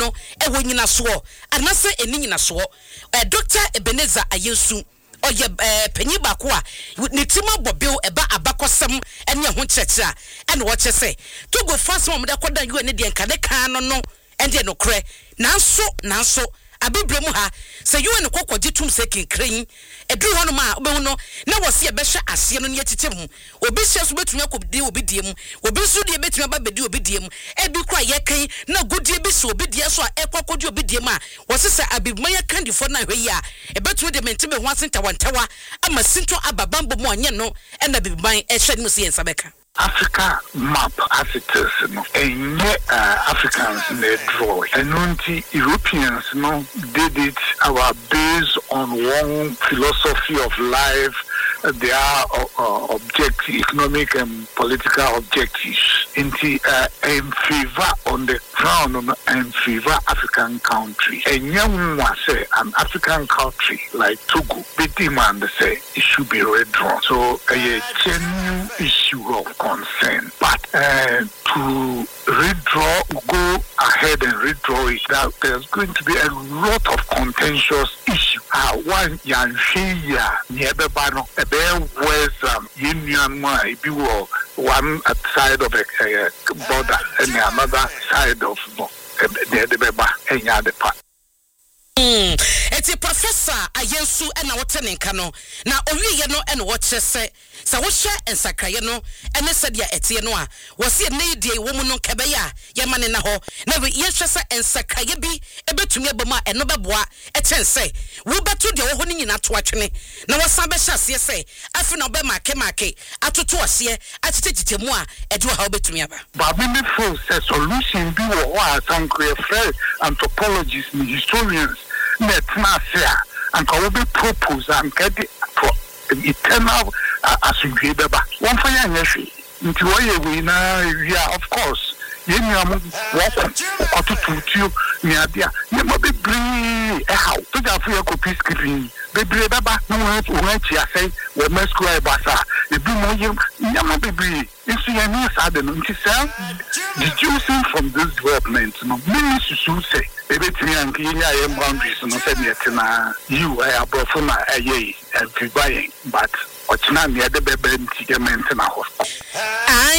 no ewo nyina so anase eni nyina so Dr. Ebenezer Ayensu oye panyi bako a ne tima bobil eba abakosem ene ho kyekye a ene wo kyese to go fast mom de koda yu ene de nka de kan no ende no kre nanso abibremu ha se yu ene kokogye tum se kenkran eduru hono ma obehu no na wose ye behwe ase no ne yetitemu obi hye so betumi akobdi obi diem obi so de betumi ababedi obi diem ebi kra ye kan na godie bi so obi die so a ekokodi obi diem a wose se abibma ye kandifo na hwe ya ebetumi de mentebe ho asentawantawa ama sinto ababambo mo anye no na bibiban ehwe ni musi ensabeka Africa map as it is, no, and Africans they draw it. And until Europeans no did it based on one philosophy of life, their economic and political objectives. In favor on the ground and favor African country. And young one say an African country like Togo, they demand say it should be redrawn. So a genuine issue of concern, but to redraw, go ahead and redraw it, that there's going to be a lot of contentious issues. One young nearby, a bear was union, be one side of a border and the another side of the other part. Eti Professor Ayensu ena wotene nka no na owiye no ena wo kyese sa wo hwe ensakraye no ene sadia etie no a wo se ne die wo mu no kebe ya ye mane na ho na ye hwe se ensakraye bi ebetumi aboma eno beboa etense wo beto de wo ho ni nyina to atwene na wo san be hye ase se afi na obe make atoto ose atetete mu a ede wo ha obetumi aba ba me feel say solution bi wo asankwe free anthropologists and historians net na say and ka be propose and get eternal asungwe beba one for ya nyeshi nti wo ye we na yeah of course yenu walk otutu ni adia ne mo be bring how to ja for your copy screen be bring baba no wo chi asai we mescribe asa e bi mo yem nyama be bring isu ya ni sa de no nti say deducing from this development no many should say ebetimi anki nya ye boundaries no say netina you abrofu na aye and buying but ochina me de bebe nti ge maintain a hospital